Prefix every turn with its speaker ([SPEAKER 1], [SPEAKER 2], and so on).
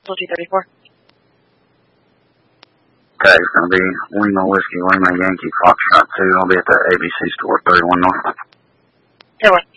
[SPEAKER 1] 234.
[SPEAKER 2] Okay, it's going to be Lima Whiskey, Lima Yankee, Foxtrot 2. I'll be at the ABC store, 31 North.
[SPEAKER 1] 10-1.